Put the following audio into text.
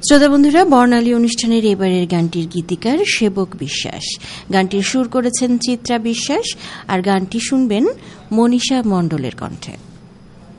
শ্রোতা বন্ধুরা, বর্ণালী অনুষ্ঠানের এবারের গানটির গীতিকার সেবক বিশ্বাস। গানটির সুর করেছেন চিত্রা বিশ্বাস, আর গানটি শুনবেন মনীষা মণ্ডলের কণ্ঠে।